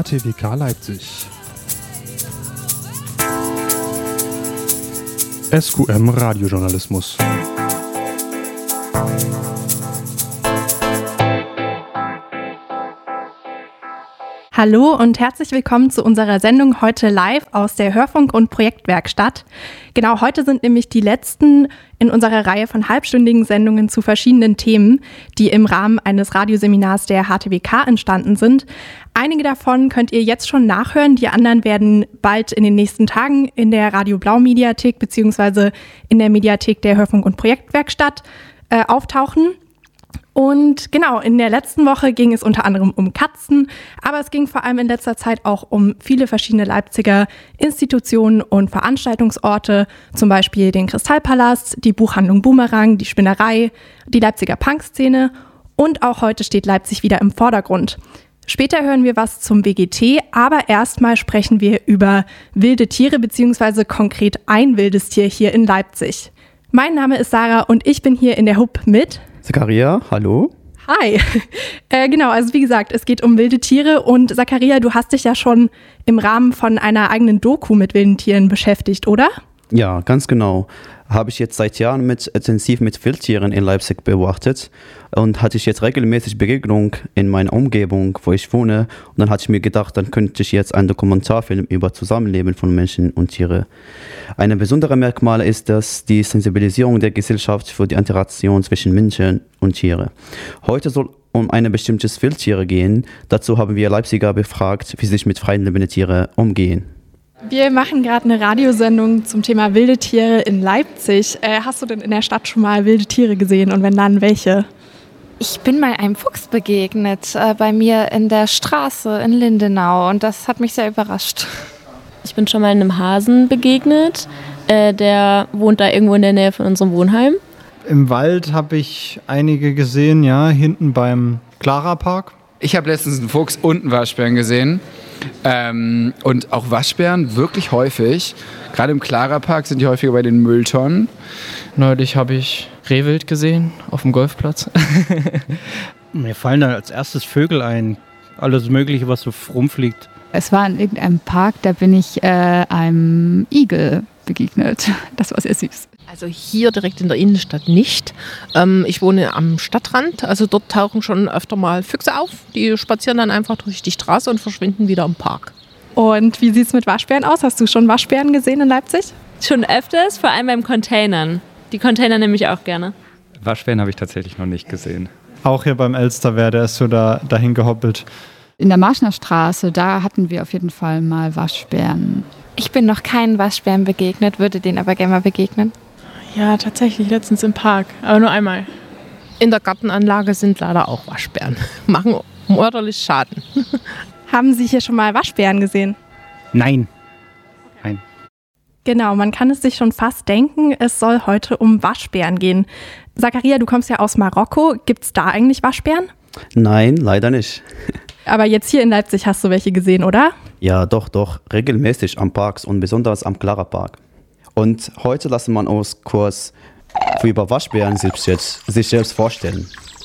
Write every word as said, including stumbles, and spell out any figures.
T W K Leipzig. S Q M Radiojournalismus. Hallo und herzlich willkommen zu unserer Sendung heute live aus der Hörfunk- und Projektwerkstatt. Genau, heute sind nämlich die letzten in unserer Reihe von halbstündigen Sendungen zu verschiedenen Themen, die im Rahmen eines Radioseminars der H T W K entstanden sind. Einige davon könnt ihr jetzt schon nachhören, die anderen werden bald in den nächsten Tagen in der Radio Blau Mediathek bzw. in der Mediathek der Hörfunk- und Projektwerkstatt äh, auftauchen. Und genau, in der letzten Woche ging es unter anderem um Katzen, aber es ging vor allem in letzter Zeit auch um viele verschiedene Leipziger Institutionen und Veranstaltungsorte, zum Beispiel den Kristallpalast, die Buchhandlung Boomerang, die Spinnerei, die Leipziger Punkszene und auch heute steht Leipzig wieder im Vordergrund. Später hören wir was zum W G T, aber erstmal sprechen wir über wilde Tiere beziehungsweise konkret ein wildes Tier hier in Leipzig. Mein Name ist Sarah und ich bin hier in der H U P mit Zakaria, hallo. Hi. Äh, genau, also wie gesagt, es geht um wilde Tiere und Zakaria, du hast dich ja schon im Rahmen von einer eigenen Doku mit wilden Tieren beschäftigt, oder? Ja, ganz genau. Habe ich jetzt seit Jahren mit, intensiv mit Wildtieren in Leipzig beobachtet und hatte ich jetzt regelmäßig Begegnung in meiner Umgebung, wo ich wohne. Und dann hatte ich mir gedacht, dann könnte ich jetzt einen Dokumentarfilm über Zusammenleben von Menschen und Tiere. Ein besonderes Merkmal ist, dass die Sensibilisierung der Gesellschaft für die Interaktion zwischen Menschen und Tiere. Heute soll um ein bestimmtes Wildtier gehen. Dazu haben wir Leipziger befragt, wie sie sich mit freien lebenden Tieren umgehen. Wir machen gerade eine Radiosendung zum Thema wilde Tiere in Leipzig. Äh, hast du denn in der Stadt schon mal wilde Tiere gesehen und wenn dann, welche? Ich bin mal einem Fuchs begegnet, äh, bei mir in der Straße in Lindenau und das hat mich sehr überrascht. Ich bin schon mal einem Hasen begegnet, äh, der wohnt da irgendwo in der Nähe von unserem Wohnheim. Im Wald habe ich einige gesehen, ja, hinten beim Clara Park. Ich habe letztens einen Fuchs und einen Waschbären gesehen. Ähm, und auch Waschbären wirklich häufig. Gerade im Clara Park sind die häufiger bei den Mülltonnen. Neulich habe ich Rehwild gesehen auf dem Golfplatz. Mir fallen da als erstes Vögel ein. Alles Mögliche, was so rumfliegt. Es war in irgendeinem Park, da bin ich äh, einem Igel begegnet. Das war sehr süß. Also hier direkt in der Innenstadt nicht. Ähm, ich wohne am Stadtrand, also dort tauchen schon öfter mal Füchse auf. Die spazieren dann einfach durch die Straße und verschwinden wieder im Park. Und wie sieht es mit Waschbären aus? Hast du schon Waschbären gesehen in Leipzig? Schon öfters, vor allem beim Containern. Die Container nehme ich auch gerne. Waschbären habe ich tatsächlich noch nicht gesehen. Auch hier beim Elsterwehr, der ist so da, dahin gehoppelt. In der Marschner Straße, da hatten wir auf jeden Fall mal Waschbären. Ich bin noch keinen Waschbären begegnet, würde denen aber gerne mal begegnen. Ja, tatsächlich, letztens im Park, aber nur einmal. In der Gartenanlage sind leider auch Waschbären. Machen ordentlich Schaden. Haben Sie hier schon mal Waschbären gesehen? Nein. Nein. Genau, man kann es sich schon fast denken, es soll heute um Waschbären gehen. Zakaria, du kommst ja aus Marokko. Gibt es da eigentlich Waschbären? Nein, leider nicht. Aber jetzt hier in Leipzig hast du welche gesehen, oder? Ja, doch, doch. Regelmäßig am Parks und besonders am Clara Park. Und heute lassen wir uns kurz über Waschbären sich selbst vorstellen.